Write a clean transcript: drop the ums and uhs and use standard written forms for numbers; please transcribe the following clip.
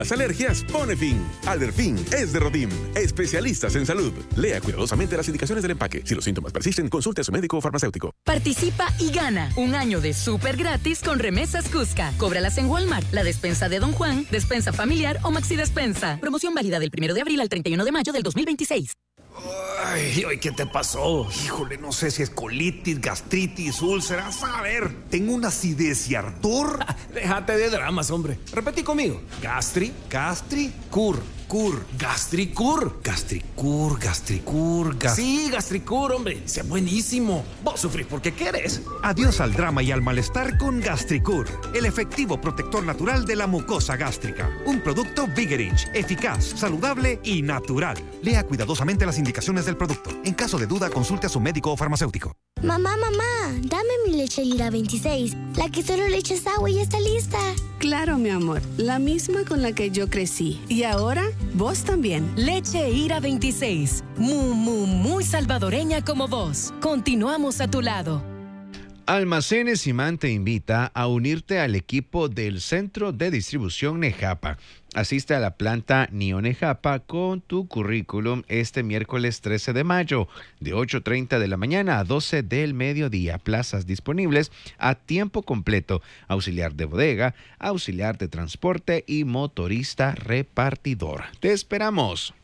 Las alergias, pone fin. Alderfin es de Rodim, especialistas en salud. Lea cuidadosamente las indicaciones del empaque. Si los síntomas persisten, consulte a su médico o farmacéutico. Participa y gana un año de súper gratis con remesas Cusca. Cóbralas en Walmart, la despensa de Don Juan, despensa familiar o Maxi Despensa. Promoción válida del 1 de abril al 31 de mayo del 2026. Ay, ¿qué te pasó? Híjole, no sé si es colitis, gastritis, úlceras. A ver, tengo una acidez y ardor. Déjate de dramas, hombre. Repetí conmigo. Gastricur. Gastricur. Sí, Gastricur, hombre. Sea buenísimo. Vos sufrís porque querés. Adiós al drama y al malestar con Gastricur, el efectivo protector natural de la mucosa gástrica. Un producto Vigerich, eficaz, saludable y natural. Lea cuidadosamente las indicaciones del producto. En caso de duda, consulte a su médico o farmacéutico. Mamá, dame mi leche Lira 26, la que solo le echas agua y está lista. Claro, mi amor, la misma con la que yo crecí. Y ahora, vos también. Leche Ira 26, muy salvadoreña como vos. Continuamos a tu lado. Almacenes Imán te invita a unirte al equipo del Centro de Distribución Nejapa. Asiste a la planta Nio Nejapa con tu currículum este miércoles 13 de mayo, de 8:30 de la mañana a 12 del mediodía. Plazas disponibles a tiempo completo: auxiliar de bodega, auxiliar de transporte y motorista repartidor. ¡Te esperamos!